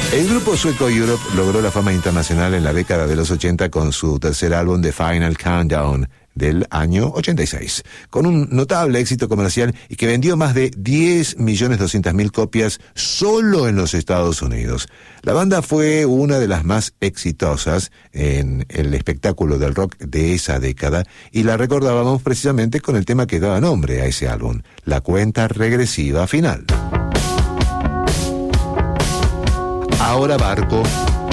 El grupo sueco Europe logró la fama internacional en la década de los 80 con su tercer álbum The Final Countdown del año 86, con un notable éxito comercial y que vendió más de 10.200.000 copias solo en los Estados Unidos. La banda fue una de las más exitosas en el espectáculo del rock de esa década y la recordábamos precisamente con el tema que daba nombre a ese álbum, La cuenta regresiva final. Ahora Barco